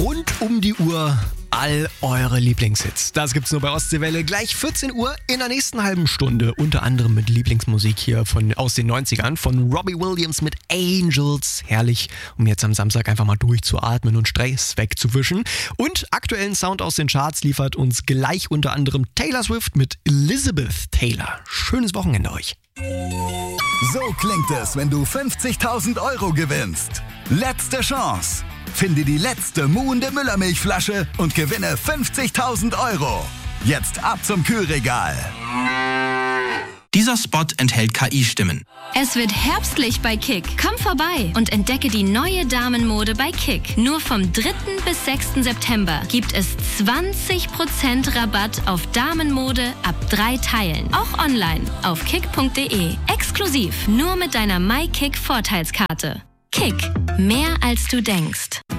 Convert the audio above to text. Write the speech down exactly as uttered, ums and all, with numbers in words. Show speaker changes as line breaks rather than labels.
Rund um die Uhr all eure Lieblingshits. Das gibt's nur bei Ostseewelle. Gleich vierzehn Uhr in der nächsten halben Stunde. Unter anderem mit Lieblingsmusik hier von, aus den neunzigern von Robbie Williams mit Angels. Herrlich, um jetzt am Samstag einfach mal durchzuatmen und Stress wegzuwischen. Und aktuellen Sound aus den Charts liefert uns gleich unter anderem Taylor Swift mit Elizabeth Taylor. Schönes Wochenende euch.
So klingt es, wenn du fünfzigtausend Euro gewinnst. Letzte Chance. Finde die letzte muhende Müllermilchflasche und gewinne fünfzigtausend Euro. Jetzt ab zum Kühlregal.
Dieser Spot enthält K I-Stimmen.
Es wird herbstlich bei Kick. Komm vorbei und entdecke die neue Damenmode bei Kick. Nur vom dritten bis sechsten September gibt es zwanzig Prozent Rabatt auf Damenmode ab drei Teilen. Auch online auf kick punkt de. Exklusiv nur mit deiner MyKick-Vorteilskarte. Kick. Mehr als du denkst.